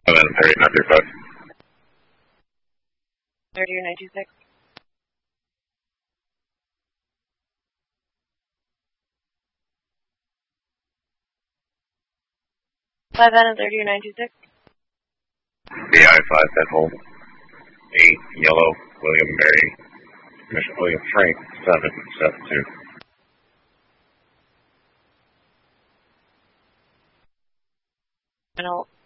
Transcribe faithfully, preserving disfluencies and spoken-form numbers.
Seven thirty nine two five. Thirty or nine two six. Five out of thirty or nine two six. B I five head hold. Eight yellow William Mary. Commissioner William Frank seven seven two. And I'll